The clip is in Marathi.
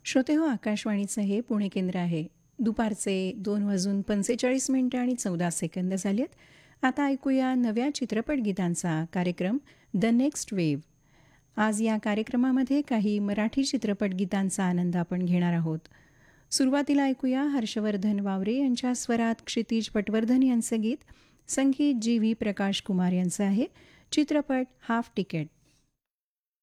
श्रोते हो, आकाशवाणीचं हे पुणे केंद्र आहे. दुपारचे 2:45 आणि 14 सेकंद झालेत. आता ऐकूया नव्या चित्रपट गीतांचा कार्यक्रम द नेक्स्ट वेव्ह. आज या कार्यक्रमामध्ये काही मराठी चित्रपट गीतांचा आनंद आपण घेणार आहोत. सुरुवातीला ऐकूया हर्षवर्धन वावरे यांच्या स्वरात क्षितिज पटवर्धन यांचं गीत. संगीत जी व्ही प्रकाश कुमार यांचं आहे. चित्रपट हाफ तिकीट.